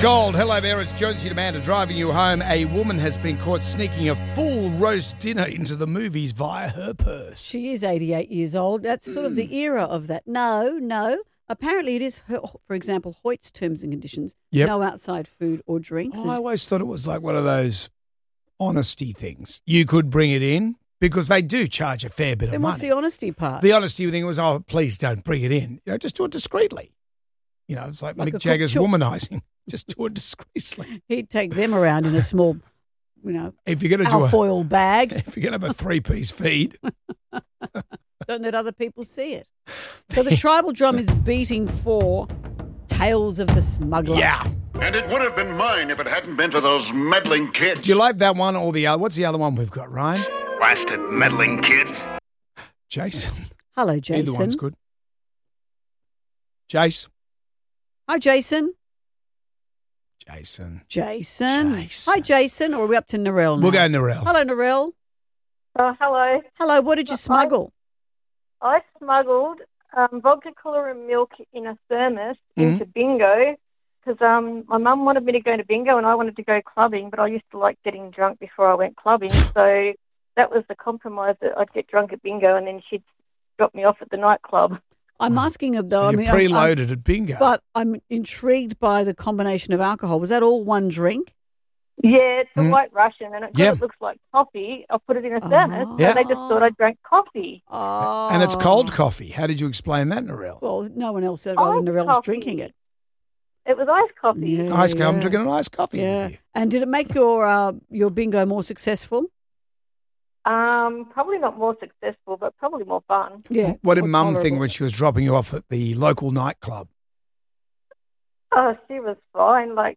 Gold. Hello there, it's Jonesy and Amanda driving you home. A woman has been caught sneaking a full roast dinner into the movies via her purse. She is 88 years old. That's sort of the era of that. No. Apparently it is, for example, Hoyt's terms and conditions. Yep. No outside food or drinks. I always thought it was like one of those honesty things. You could bring it in because they do charge a fair bit of Then money. what's the honesty part? The honesty thing was, oh, please don't bring it in. Just do it discreetly. It's like Mick a Jagger's cook- womanizing. Just do it discreetly. He'd take them around in a small, If you're going to do alfoil bag. if you're going to have a 3-piece feed, Don't let other people see it. So the tribal drum is beating for Tales of the Smuggler. yeah. And it would have been mine if it hadn't been for those meddling kids. Do you like that one or the other? What's the other one we've got, Ryan? Blasted meddling kids. Jason. Hello, Jason. Either one's good. Jace. Hi, Jason. Jason. Hi, Jason. Or are we up to Narelle now? We'll go Narelle. Hello, Narelle. Hello. Hello, what did you smuggle? I smuggled vodka, cooler and milk in a thermos into bingo because my mum wanted me to go to bingo and I wanted to go clubbing, but I used to like getting drunk before I went clubbing. So that was the compromise, that I'd get drunk at bingo and then she'd drop me off at the nightclub. I'm asking her, though. So you're preloaded at bingo. But I'm intrigued by the combination of alcohol. Was that all one drink? Yeah, it's a White Russian and Yep. it looks like coffee. I put it in a thermos Yeah. and they just thought I drank coffee. Oh. And it's cold coffee. How did you explain that, Narelle? Well, no one else said rather than Iced Narelle's coffee. drinking it. It was iced coffee. Yeah, I'm yeah. drinking an iced coffee Yeah. with you. And did it make your bingo more successful? Probably not more successful, but probably more fun. Yeah. What did more Mum think tolerable. when she was dropping you off at the local nightclub? Oh, she was fine. Like,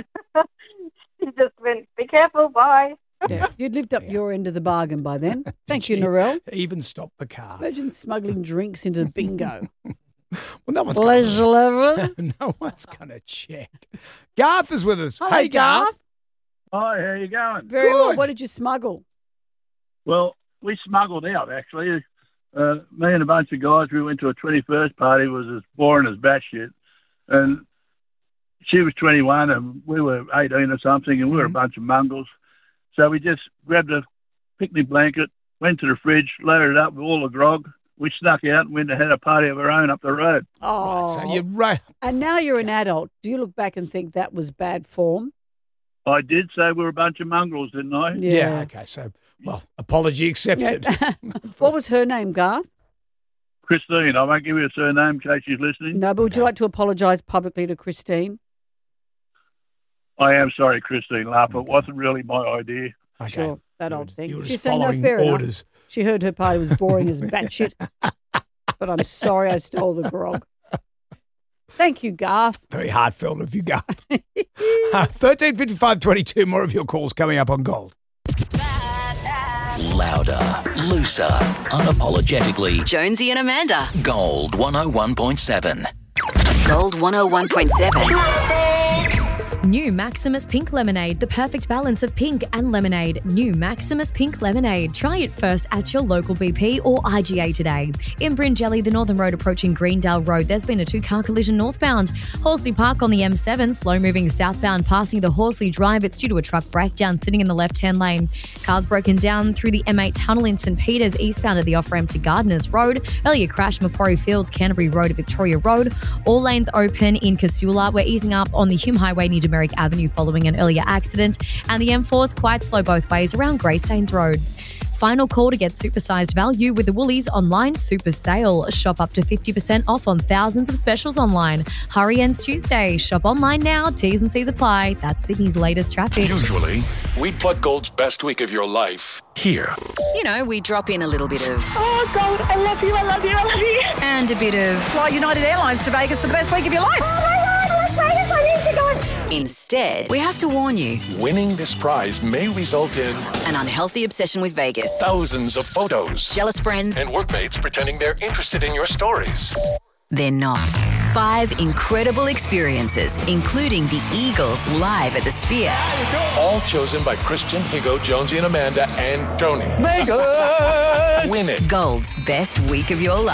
she just went, be careful, bye. Yeah. You'd lived up your end of the bargain by then. Thank you, Narelle. Even stopped the car. Imagine smuggling drinks into bingo. Well, no one's Pleasure, lover. no one's going to check. Garth is with us. Hello, Hey, Garth. Hi, how you going? Very well. Good. What did you smuggle? Well, we smuggled out, actually. Me and a bunch of guys, we went to a 21st party. It was as boring as batshit. And she was 21 and we were 18 or something, and we were a bunch of mongrels. So we just grabbed a picnic blanket, went to the fridge, loaded it up with all the grog. We snuck out and went and had a party of our own up the road. Oh. So you're right. And now you're an adult. Do you look back and think that was bad form? I did say we were a bunch of mongrels, didn't I? Yeah. Okay. So, well, apology accepted. What was her name, Garth? Christine, I won't give you a surname in case she's listening. No, but would you like to apologise publicly to Christine? I am sorry, Christine Larper. It wasn't really my idea. Okay. Sure, that You old were- thing. You were She just said, no, following fair enough. orders. She heard her party was boring as batshit. But I'm sorry I stole the grog. Thank you, Garth. Very heartfelt of you, Garth. 135522. More of your calls coming up on Gold. Louder, looser, unapologetically. Jonesy and Amanda. Gold 101.7. Gold 101.7. New Maximus Pink Lemonade, the perfect balance of pink and lemonade. New Maximus Pink Lemonade. Try it first at your local BP or IGA today. In Bryngelly, the Northern Road approaching Greendale Road, there's been a 2-car collision northbound. Horsley Park on the M7, slow-moving southbound passing the Horsley Drive. It's due to a truck breakdown sitting in the left-hand lane. Cars broken down through the M8 tunnel in St Peters, eastbound at the off-ramp to Gardeners Road. Earlier crash, Macquarie Fields, Canterbury Road to Victoria Road. All lanes open in Casula. We're easing up on the Hume Highway near Merrick Avenue following an earlier accident, and the M4 is quite slow both ways around Greystanes Road. Final call to get supersized value with the Woolies online super sale. Shop up to 50% off on thousands of specials online. Hurry ends Tuesday. Shop online now. T's and C's apply. That's Sydney's latest traffic. Usually, we'd put Gold's best week of your life here. You know, we drop in a little bit of... Oh, God, I love you, I love you, I love you. And a bit of... Fly United Airlines to Vegas for the best week of your life. Oh, my God, Las Vegas, I need to go. Instead, we have to warn you, Winning this prize may result in an unhealthy obsession with Vegas. thousands of photos Jealous friends, and workmates pretending they're interested in your stories. they're not. 5 incredible experiences, including the Eagles live at the Sphere. All chosen by Christian, Higo, Jonesy and Amanda, and Tony. Win it. Gold's best week of your life.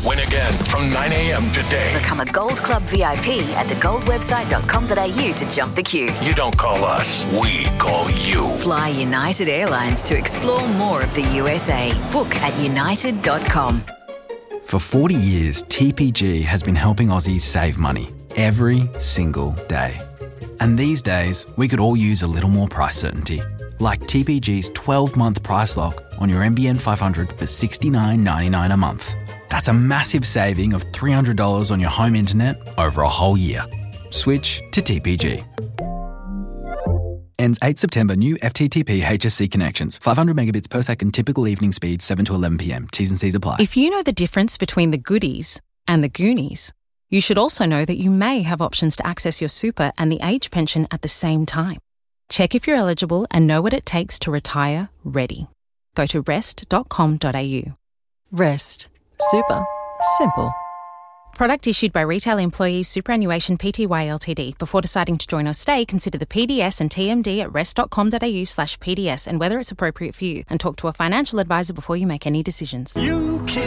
Win again from 9 a.m. today. Become a Gold Club VIP at thegoldwebsite.com.au to jump the queue. You don't call us, we call you. Fly United Airlines to explore more of the USA. Book at united.com. For 40 years, TPG has been helping Aussies save money every single day. And these days, we could all use a little more price certainty. Like TPG's 12-month price lock on your NBN 500 for $69.99 a month. That's a massive saving of $300 on your home internet over a whole year. Switch to TPG. Ends 8 September. New FTTP HSC connections. 500 megabits per second. Typical evening speed 7 to 11 p.m. T's and C's apply. If you know the difference between the goodies and the Goonies, you should also know that you may have options to access your super and the age pension at the same time. Check if you're eligible and know what it takes to retire ready. Go to rest.com.au. Rest. Super. Simple. Product issued by Retail Employees Superannuation Pty Ltd. Before deciding to join or stay, consider the PDS and TMD at rest.com.au/PDS and whether it's appropriate for you, and talk to a financial advisor before you make any decisions.